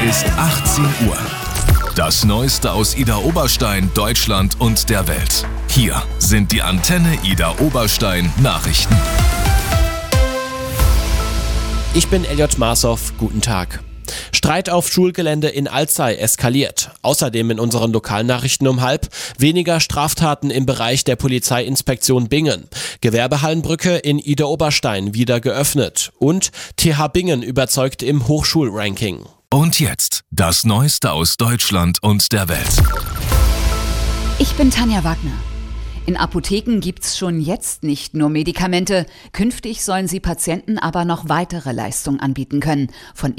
ist 18 Uhr. Das Neueste aus Idar-Oberstein, Deutschland und der Welt. Hier sind die Antenne Idar-Oberstein Nachrichten. Ich bin Elliot Marsow, guten Tag. Streit auf Schulgelände in Alzey eskaliert. Außerdem in unseren Lokalnachrichten um 12:30 weniger Straftaten im Bereich der Polizeiinspektion Bingen. Gewerbehallenbrücke in Idar-Oberstein wieder geöffnet. Und TH Bingen überzeugt im Hochschulranking. Und jetzt das Neueste aus Deutschland und der Welt. Ich bin Tanja Wagner. In Apotheken gibt's schon jetzt nicht nur Medikamente. Künftig sollen sie Patienten aber noch weitere Leistungen anbieten können. Von